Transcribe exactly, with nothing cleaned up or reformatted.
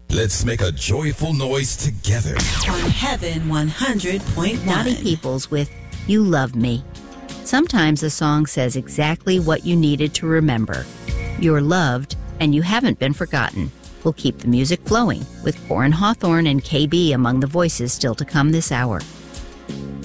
Let's make a joyful noise together. On Heaven one hundred point one. Naughty Peoples with You Love Me. Sometimes a song says exactly what you needed to remember. You're loved, and you haven't been forgotten. We'll keep the music flowing with Corin Hawthorne and K B among the voices still to come this hour.